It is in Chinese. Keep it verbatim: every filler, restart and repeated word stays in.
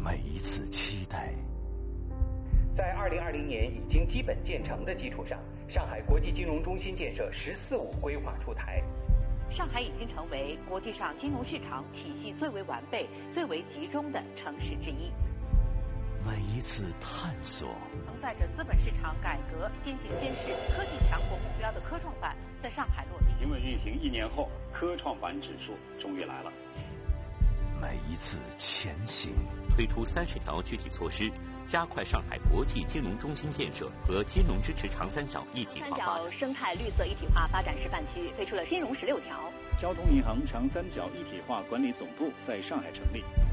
每一次期待。 在二零二零年已经基本建成的基础上，上海国际金融中心建设“十四五”规划出台。 上海已经成为国际上金融市场体系最为完备、最为集中的城市之一。 每一次探索， 承载着资本市场改革、先进先试、科技强国目标的科创板在上海落地。 平稳运行一年后，科创板指数终于来了。 每一次前行， 推出三十条具体措施，加快上海国际金融中心建设和金融支持长三角一体化发展。 三角生态绿色一体化发展示范区推出了金融十六条。 交通银行长三角一体化管理总部在上海成立。